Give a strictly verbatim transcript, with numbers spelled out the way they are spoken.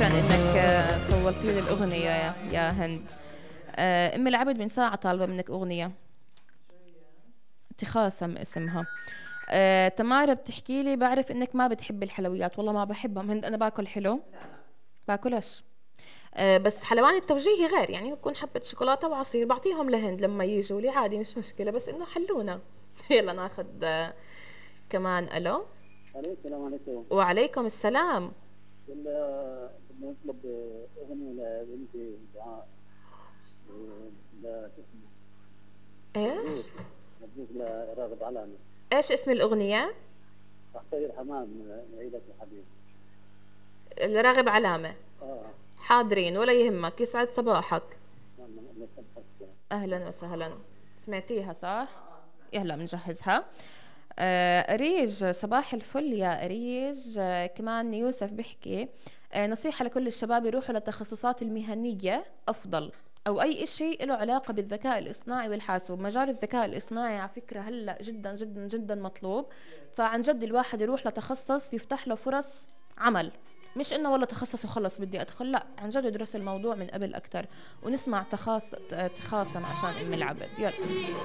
شكرا انك آه، طولتي لي الاغنيه يا يا هند. آه، ام العبد من ساعه طالبه منك اغنيه. تخاصم اسمها. آه، تمارا بتحكي لي بعرف انك ما بتحبي الحلويات. والله ما بحبهم هند، انا باكل حلو باكلش. آه، بس حلواني التوجيهي غير، يعني بكون حبة شوكولاتة وعصير بعطيهم لهند لما يجوا لي عادي مش مشكلة، بس انه حلونا. يلا ناخذ آه، كمان. الو. عليكم السلام عليكم. وعليكم السلام. كنا بدنا نطلب أغنية لبنتي دعاء. لا تسمع. ايش مبروك لراغب علامة. ايش اسم الاغنية؟ أختير حمام من عيلة الحبيب. الراغب علامة. اه. حاضرين ولا يهمك، يسعد صباحك. نعم نعم نعم. اهلا وسهلا. سمعتيها صح؟ يلا بنجهزها. آه ريج صباح الفل يا ريج. آه كمان يوسف بيحكي آه نصيحة لكل الشباب يروحوا للتخصصات المهنية أفضل، أو أي إشي له علاقة بالذكاء الاصطناعي والحاسوب. مجال الذكاء الاصطناعي على فكرة هلأ جدا جدا جدا مطلوب، فعن جد الواحد يروح لتخصص يفتح له فرص عمل، مش انه والله تخصص وخلص بدي ادخل، لا عن جد ادرس الموضوع من قبل اكثر. ونسمع تخاص تخاصم عشان ام العبد. يلا.